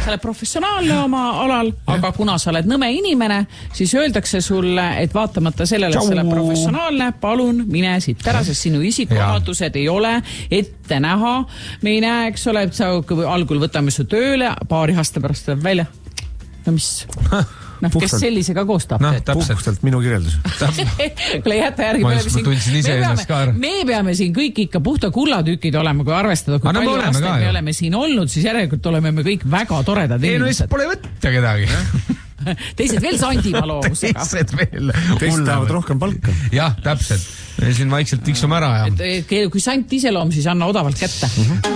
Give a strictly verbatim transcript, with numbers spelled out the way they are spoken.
sa oled professionaalne oma alal, aga kuna sa oled nõme inimene, siis öeldakse sulle, et vaatamata sellele, et sa oled professionaalne, palun mine siit ära, sest sinu isikuomadused ei ole ette näha. Me ei näe, eks ole, et sa algul võtame su tööle, paari aasta pärast tuleb välja. No mis? No, kes sellisega koostab? No, puhkustelt minu kirjeldus. Kuule, jäta järgi. Ma just tundsin ise ennast ka ära. Me peame siin kõik ikka puhta kullatükid olema, kui arvestada, kui palju aastaid me oleme siin olnud, siis järelikult oleme me kõik väga toredad inimesed. Ei, no just pole võtta kedagi. Teised veel sandiva loovusega. Teised veel. Teised tahavad rohkem palka. Jah, täpselt. Me siin vaikselt tiksume ära. Kui sant iseloom, siis anna odavalt kätte.